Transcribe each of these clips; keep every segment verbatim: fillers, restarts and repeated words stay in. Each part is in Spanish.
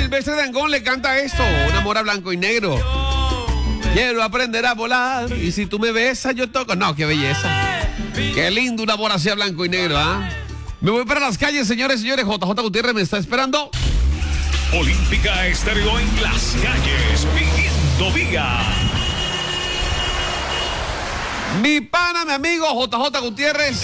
Silvestre Dangond le canta esto, un amor a blanco y negro. Quiero aprender a volar y si tú me besas yo toco. No, qué belleza. Qué lindo un amor así a blanco y negro, ¿ah? ¿eh? Me voy para las calles, señores y señores. J J Gutiérrez me está esperando. Olímpica Estéreo en las calles, pidiendo vía. Mi pana, mi amigo J J Gutiérrez.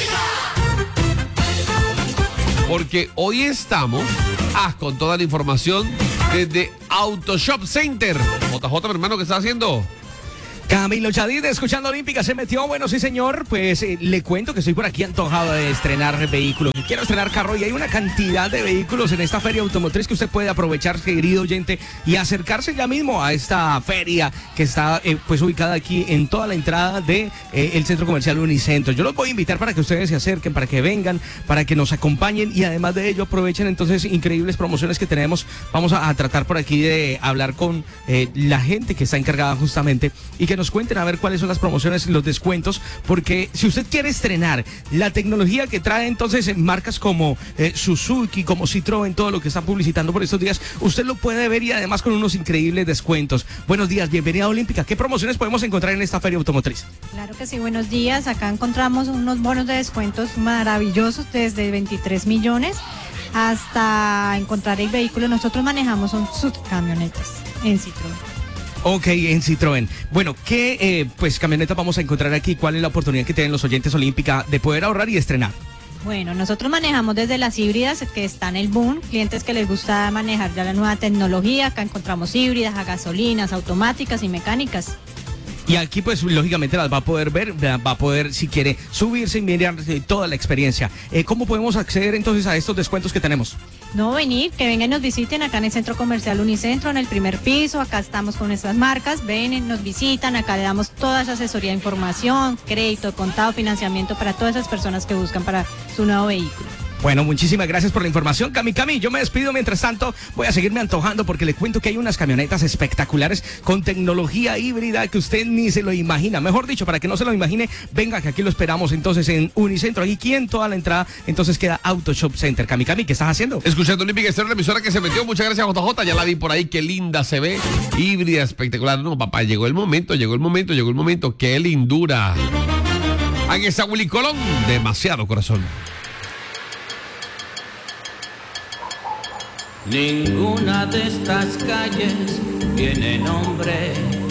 Porque hoy estamos ah, con toda la información desde Autoshop Center. J J, mi hermano, ¿qué está haciendo? Camilo Chadid, escuchando Olímpica, se metió. Bueno, sí, señor. Pues eh, le cuento que estoy por aquí antojado de estrenar vehículo. Quiero estrenar carro y hay una cantidad de vehículos en esta feria automotriz que usted puede aprovechar, querido oyente, y acercarse ya mismo a esta feria que está eh, pues ubicada aquí en toda la entrada de eh, el centro comercial Unicentro. Yo los voy a invitar para que ustedes se acerquen, para que vengan, para que nos acompañen y además de ello aprovechen entonces increíbles promociones que tenemos. Vamos a, a tratar por aquí de hablar con eh, la gente que está encargada justamente y que nos cuenten a ver cuáles son las promociones, los descuentos, porque si usted quiere estrenar la tecnología que trae entonces en marcas como eh, Suzuki, como Citroën, todo lo que está publicitando por estos días, usted lo puede ver y además con unos increíbles descuentos. Buenos días, bienvenida a Olímpica. ¿Qué promociones podemos encontrar en esta feria automotriz? Claro que sí, buenos días. Acá encontramos unos bonos de descuentos maravillosos desde veintitrés millones hasta encontrar el vehículo. Nosotros manejamos son subcamionetas en Citroën. Ok, en Citroën. Bueno, ¿qué eh, pues camioneta vamos a encontrar aquí? ¿Cuál es la oportunidad que tienen los oyentes Olímpica de poder ahorrar y estrenar? Bueno, nosotros manejamos desde las híbridas, que están en el boom, clientes que les gusta manejar ya la nueva tecnología. Acá encontramos híbridas, a gasolinas, automáticas y mecánicas. Y aquí pues lógicamente las va a poder ver, va a poder si quiere subirse y mirar toda la experiencia. Eh, ¿Cómo podemos acceder entonces a estos descuentos que tenemos? No, venir, que vengan y nos visiten acá en el Centro Comercial Unicentro, en el primer piso. Acá estamos con nuestras marcas, ven, nos visitan, acá le damos toda esa asesoría, información, crédito, contado, financiamiento para todas esas personas que buscan para su nuevo vehículo. Bueno, muchísimas gracias por la información, Cami. Cami, yo me despido. Mientras tanto, voy a seguirme antojando porque le cuento que hay unas camionetas espectaculares con tecnología híbrida que usted ni se lo imagina. Mejor dicho, para que no se lo imagine, venga que aquí lo esperamos entonces en Unicentro. Aquí en toda la entrada, entonces queda Autoshop Center. Cami, Cami, ¿qué estás haciendo? Escuchando Olímpica Estéreo, la emisora que se metió. Muchas gracias, J J. Ya la vi por ahí, qué linda se ve. Híbrida, espectacular. No, papá, llegó el momento, llegó el momento, llegó el momento. Qué lindura. Aquí está Willy Colón, demasiado corazón. Ninguna de estas calles tiene nombre.